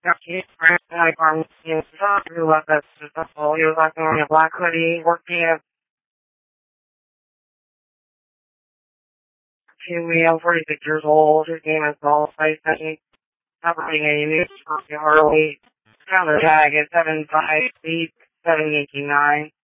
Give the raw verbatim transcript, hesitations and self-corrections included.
Like I'm in who left us successful. He was like wearing a black hoodie, working at two me. I'm forty-six years old. His name is Paul Spice. He's operating a news for early. Counter tag is seven five eight seven eight nine.